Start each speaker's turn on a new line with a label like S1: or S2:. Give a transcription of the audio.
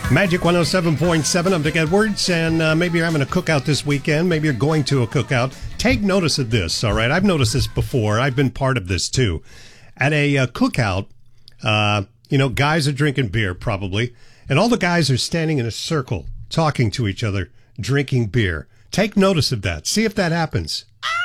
S1: Magic 107.7. I'm Dick Edwards, and maybe you're having a cookout this weekend. Maybe you're going to a cookout. Take notice of this, all right? I've noticed this before. I've been part of this, too. At a cookout, guys are drinking beer, probably, and all the guys are standing in a circle, talking to each other, drinking beer. Take notice of that. See if that happens.